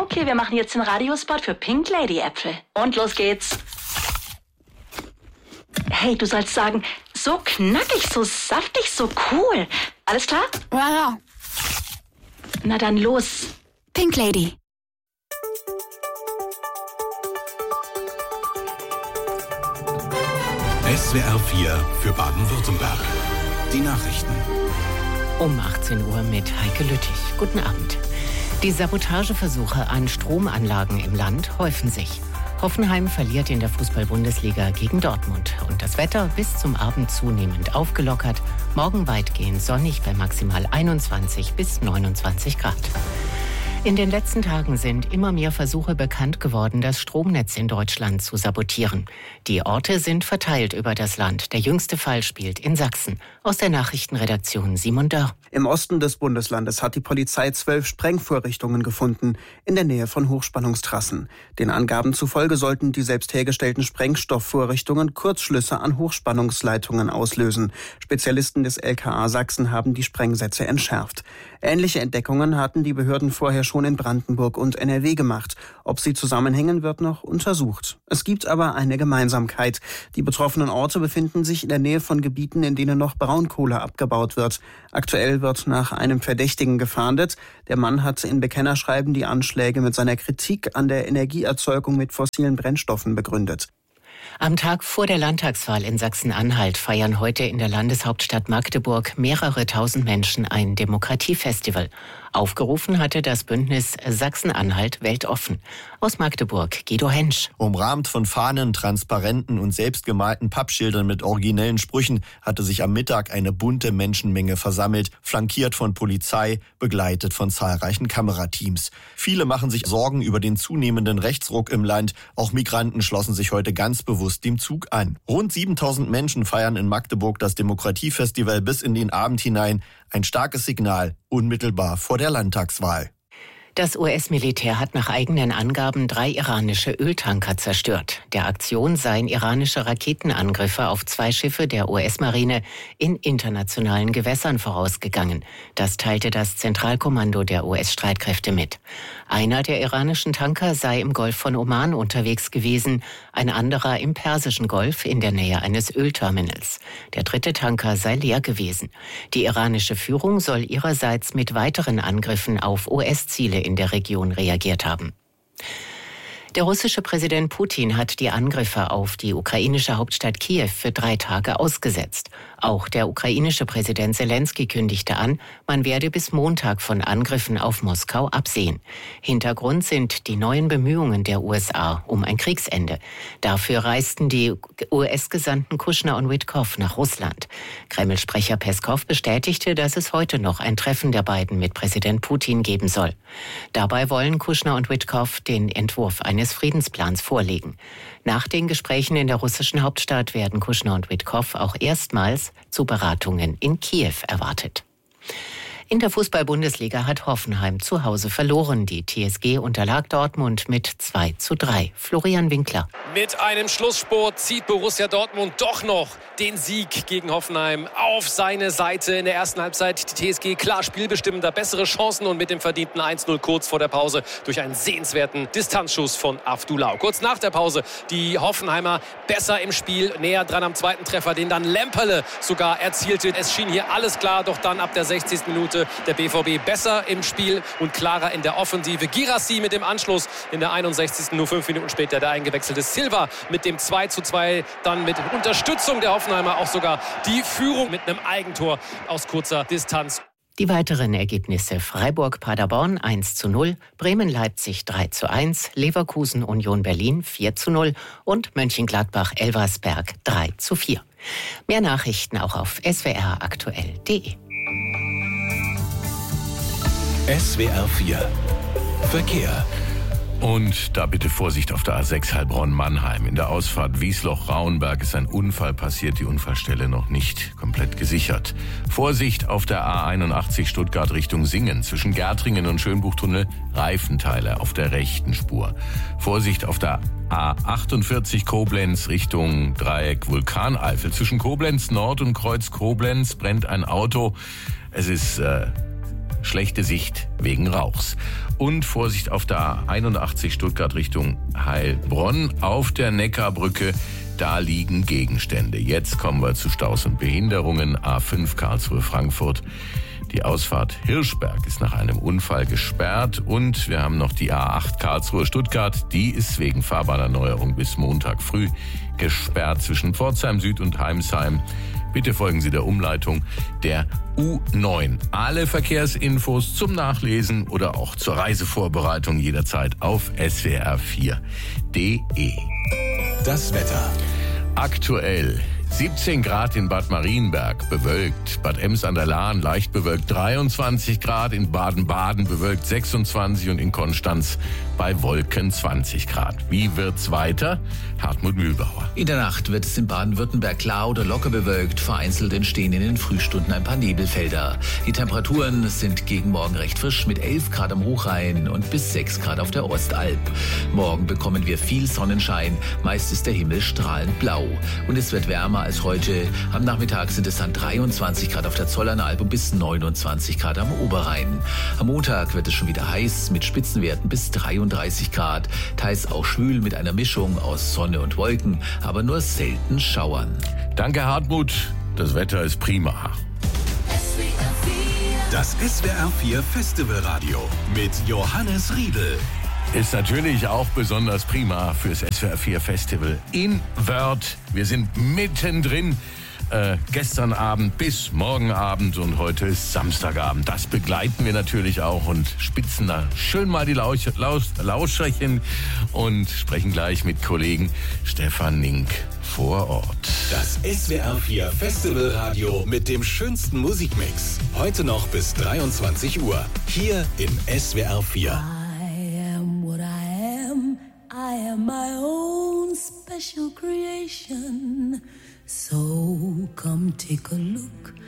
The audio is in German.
Okay, wir machen jetzt den Radiospot für Pink Lady Äpfel. Und los geht's. Hey, du sollst sagen, so knackig, so saftig, so cool. Alles klar? Ja. Na dann los. Pink Lady. SWR 4 für Baden-Württemberg. Die Nachrichten. Um 18 Uhr mit Heike Lüttich. Guten Abend. Die Sabotageversuche an Stromanlagen im Land häufen sich. Hoffenheim verliert in der Fußball-Bundesliga gegen Dortmund. Und das Wetter bis zum Abend zunehmend aufgelockert. Morgen weitgehend sonnig bei maximal 21 bis 29 Grad. In den letzten Tagen sind immer mehr Versuche bekannt geworden, das Stromnetz in Deutschland zu sabotieren. Die Orte sind verteilt über das Land. Der jüngste Fall spielt in Sachsen. Aus der Nachrichtenredaktion Simon Dörr. Im Osten des Bundeslandes hat die Polizei 12 Sprengvorrichtungen gefunden, in der Nähe von Hochspannungstrassen. Den Angaben zufolge sollten die selbst hergestellten Sprengstoffvorrichtungen Kurzschlüsse an Hochspannungsleitungen auslösen. Spezialisten des LKA Sachsen haben die Sprengsätze entschärft. Ähnliche Entdeckungen hatten die Behörden vorher schon in Brandenburg und NRW gemacht. Ob sie zusammenhängen, wird noch untersucht. Es gibt aber eine Gemeinsamkeit. Die betroffenen Orte befinden sich in der Nähe von Gebieten, in denen noch Braunkohle abgebaut wird. Aktuell wird nach einem Verdächtigen gefahndet. Der Mann hat in Bekennerschreiben die Anschläge mit seiner Kritik an der Energieerzeugung mit fossilen Brennstoffen begründet. Am Tag vor der Landtagswahl in Sachsen-Anhalt feiern heute in der Landeshauptstadt Magdeburg mehrere tausend Menschen ein Demokratiefestival. Aufgerufen hatte das Bündnis Sachsen-Anhalt weltoffen. Aus Magdeburg Guido Hensch. Umrahmt von Fahnen, Transparenten und selbstgemalten Pappschildern mit originellen Sprüchen hatte sich am Mittag eine bunte Menschenmenge versammelt, flankiert von Polizei, begleitet von zahlreichen Kamerateams. Viele machen sich Sorgen über den zunehmenden Rechtsruck im Land. Auch Migranten schlossen sich heute ganz bewusst dem Zug an. Rund 7000 Menschen feiern in Magdeburg das Demokratiefestival bis in den Abend hinein. Ein starkes Signal, unmittelbar vor der Landtagswahl. Das US-Militär hat nach eigenen Angaben 3 iranische Öltanker zerstört. Der Aktion seien iranische Raketenangriffe auf 2 Schiffe der US-Marine in internationalen Gewässern vorausgegangen. Das teilte das Zentralkommando der US-Streitkräfte mit. Einer der iranischen Tanker sei im Golf von Oman unterwegs gewesen, ein anderer im Persischen Golf in der Nähe eines Ölterminals. Der 3. Tanker sei leer gewesen. Die iranische Führung soll ihrerseits mit weiteren Angriffen auf US-Ziele in der Region reagiert haben. Der russische Präsident Putin hat die Angriffe auf die ukrainische Hauptstadt Kiew für 3 Tage ausgesetzt. Auch der ukrainische Präsident Selenskyj kündigte an, man werde bis Montag von Angriffen auf Moskau absehen. Hintergrund sind die neuen Bemühungen der USA um ein Kriegsende. Dafür reisten die US-Gesandten Kushner und Witkow nach Russland. Kreml-Sprecher Peskow bestätigte, dass es heute noch ein Treffen der beiden mit Präsident Putin geben soll. Dabei wollen Kushner und Witkow den Entwurf eines Friedensplans vorlegen. Nach den Gesprächen in der russischen Hauptstadt werden Kushner und Witkow auch erstmals zu Beratungen in Kiew erwartet. In der Fußball-Bundesliga hat Hoffenheim zu Hause verloren. Die TSG unterlag Dortmund mit 2:3. Florian Winkler. Mit einem Schlussspurt zieht Borussia Dortmund doch noch den Sieg gegen Hoffenheim auf seine Seite. In der ersten Halbzeit die TSG klar spielbestimmender, bessere Chancen und mit dem verdienten 1:0 kurz vor der Pause durch einen sehenswerten Distanzschuss von Avdulau. Kurz nach der Pause die Hoffenheimer besser im Spiel, näher dran am zweiten Treffer, den dann Lemperle sogar erzielte. Es schien hier alles klar, doch dann ab der 60. Minute der BVB besser im Spiel und klarer in der Offensive. Girassi mit dem Anschluss in der 61. Nur 5 Minuten später der eingewechselte Silva mit dem 2:2. Dann mit Unterstützung der Hoffenheimer auch sogar die Führung mit einem Eigentor aus kurzer Distanz. Die weiteren Ergebnisse: Freiburg-Paderborn 1:0, Bremen-Leipzig 3:1, Leverkusen-Union Berlin 4:0 und Mönchengladbach-Elversberg 3:4. Mehr Nachrichten auch auf swraktuell.de. SWR 4 Verkehr. Und da bitte Vorsicht auf der A6 Heilbronn-Mannheim. In der Ausfahrt Wiesloch-Rauenberg ist ein Unfall passiert, die Unfallstelle noch nicht komplett gesichert. Vorsicht auf der A81 Stuttgart Richtung Singen. Zwischen Gärtringen und Schönbuchtunnel Reifenteile auf der rechten Spur. Vorsicht auf der A48 Koblenz Richtung Dreieck Vulkaneifel. Zwischen Koblenz Nord und Kreuz Koblenz brennt ein Auto. Es ist schlechte Sicht wegen Rauchs. Und Vorsicht auf der A81 Stuttgart Richtung Heilbronn auf der Neckarbrücke. Da liegen Gegenstände. Jetzt kommen wir zu Staus und Behinderungen. A5 Karlsruhe-Frankfurt. Die Ausfahrt Hirschberg ist nach einem Unfall gesperrt. Und wir haben noch die A8 Karlsruhe-Stuttgart. Die ist wegen Fahrbahnerneuerung bis Montag früh gesperrt zwischen Pforzheim Süd und Heimsheim. Bitte folgen Sie der Umleitung der U9. Alle Verkehrsinfos zum Nachlesen oder auch zur Reisevorbereitung jederzeit auf swr4.de. Das Wetter. Aktuell 17 Grad in Bad Marienberg, bewölkt. Bad Ems an der Lahn, leicht bewölkt 23 Grad. In Baden-Baden bewölkt 26 und in Konstanz bei Wolken 20 Grad. Wie wird's weiter? Hartmut Mühlbauer. In der Nacht wird es in Baden-Württemberg klar oder locker bewölkt. Vereinzelt entstehen in den Frühstunden ein paar Nebelfelder. Die Temperaturen sind gegen morgen recht frisch mit 11 Grad am Hochrhein und bis 6 Grad auf der Ostalb. Morgen bekommen wir viel Sonnenschein. Meist ist der Himmel strahlend blau. Und es wird wärmer als heute. Am Nachmittag sind es dann 23 Grad auf der Zollernalb und bis 29 Grad am Oberrhein. Am Montag wird es schon wieder heiß mit Spitzenwerten bis 33 Grad. Teils auch schwül mit einer Mischung aus Sonne und Wolken, aber nur selten Schauern. Danke, Hartmut. Das Wetter ist prima. Das SWR4 Festivalradio mit Johannes Riedel. Ist natürlich auch besonders prima fürs SWR4 Festival in Wörth. Wir sind mittendrin. Gestern Abend bis morgen Abend und heute ist Samstagabend. Das begleiten wir natürlich auch und spitzen da schön mal die Lauscherchen und sprechen gleich mit Kollegen Stefan Nink vor Ort. Das SWR4 Festivalradio mit dem schönsten Musikmix. Heute noch bis 23 Uhr. Hier in SWR4. I am my own special creation. So come take a look